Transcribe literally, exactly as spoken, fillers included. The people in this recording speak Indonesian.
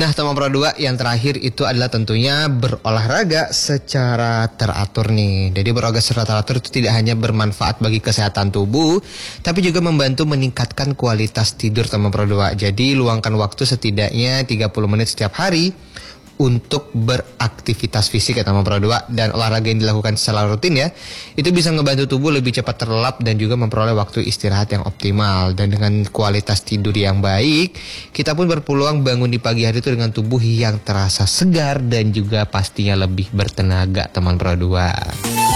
Nah, teman Pro dua, yang terakhir itu adalah tentunya berolahraga secara teratur nih. Jadi berolahraga secara teratur itu tidak hanya bermanfaat bagi kesehatan tubuh, tapi juga membantu meningkatkan kualitas tidur teman Pro dua. Jadi luangkan waktu setidaknya tiga puluh menit setiap hari untuk beraktivitas fisik ya teman Pro dua, dan olahraga yang dilakukan secara rutin ya, itu bisa ngebantu tubuh lebih cepat terlelap dan juga memperoleh waktu istirahat yang optimal. Dan dengan kualitas tidur yang baik, kita pun berpeluang bangun di pagi hari itu dengan tubuh yang terasa segar dan juga pastinya lebih bertenaga teman Pro dua.